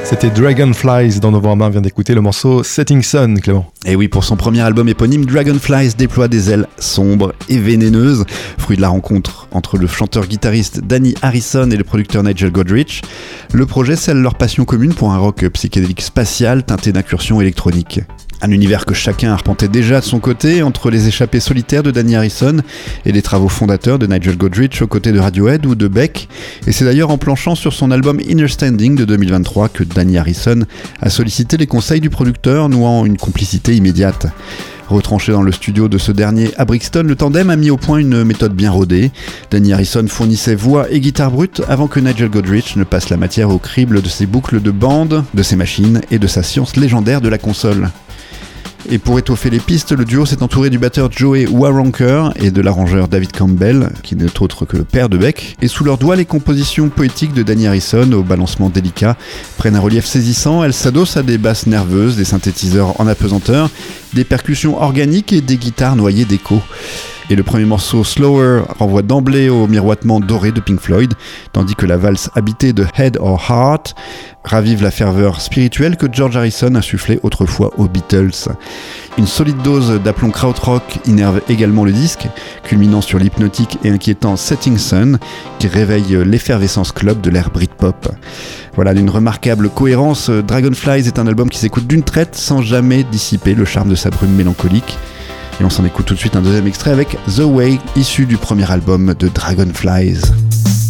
C'était Dragonflies dans November, on vient d'écouter le morceau Setting Sun, Clément. Et oui, pour son premier album éponyme, Dragonflies déploie des ailes sombres et vénéneuses, fruit de la rencontre entre le chanteur-guitariste Danny Harrison et le producteur Nigel Godrich. Le projet scelle leur passion commune pour un rock psychédélique spatial teinté d'incursions électroniques. Un univers que chacun arpentait déjà de son côté, entre les échappées solitaires de Danny Harrison et les travaux fondateurs de Nigel Godrich aux côtés de Radiohead ou de Beck. Et c'est d'ailleurs en planchant sur son album Inner Standing de 2023 que Danny Harrison a sollicité les conseils du producteur, nouant une complicité immédiate. Retranché dans le studio de ce dernier à Brixton, le tandem a mis au point une méthode bien rodée. Danny Harrison fournissait voix et guitare brute avant que Nigel Godrich ne passe la matière au crible de ses boucles de bande, de ses machines et de sa science légendaire de la console. Et pour étoffer les pistes, le duo s'est entouré du batteur Joey Waronker et de l'arrangeur David Campbell, qui n'est autre que le père de Beck. Et sous leurs doigts, les compositions poétiques de Danny Harrison, au balancement délicat, prennent un relief saisissant. Elles s'adossent à des basses nerveuses, des synthétiseurs en apesanteur, des percussions organiques et des guitares noyées d'écho. Et le premier morceau, Slower, renvoie d'emblée au miroitement doré de Pink Floyd, tandis que la valse habitée de Head or Heart ravive la ferveur spirituelle que George Harrison a soufflé autrefois aux Beatles. Une solide dose d'aplomb krautrock innerve également le disque, culminant sur l'hypnotique et inquiétant Setting Sun, qui réveille l'effervescence club de l'ère Britpop. Voilà, d'une remarquable cohérence, Dragonflies est un album qui s'écoute d'une traite sans jamais dissiper le charme de sa brume mélancolique. Et on s'en écoute tout de suite un deuxième extrait avec The Way, issu du premier album de Dragonflies.